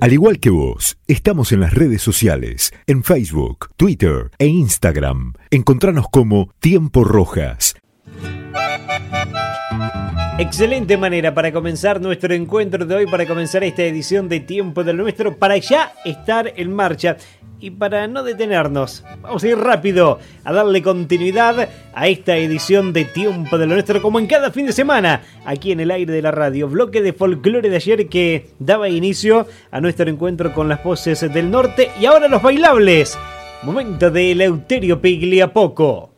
Al igual que vos, estamos en las redes sociales, en Facebook, Twitter e Instagram. Encontranos como Tiempo Rojas. Excelente manera para comenzar nuestro encuentro de hoy, para comenzar esta edición de Tiempo de lo Nuestro, para ya estar en marcha. Y para no detenernos, vamos a ir rápido a darle continuidad a esta edición de Tiempo de lo Nuestro, como en cada fin de semana, aquí en el aire de la radio. Bloque de folclore de ayer que daba inicio a nuestro encuentro con las voces del norte. Y ahora los bailables. Momento de Eleuterio Pigliapoco.